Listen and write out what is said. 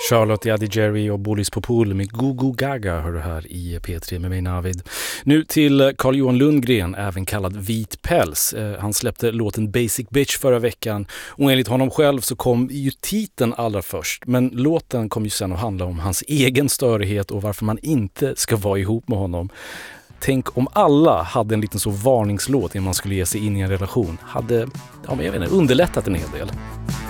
Charlotte, Yadi Jerry och Bolis Popul med Gugu Gaga hör du här i P3 med mig Navid. Nu till Carl-Johan Lundgren, även kallad Vit Päls. Han släppte låten Basic Bitch förra veckan och enligt honom själv så kom ju titeln allra först. Men låten kom ju sen att handla om hans egen störighet och varför man inte ska vara ihop med honom. Tänk om alla hade en liten så varningslåt innan man skulle ge sig in i en relation. Hade, jag vet inte, underlättat en hel del.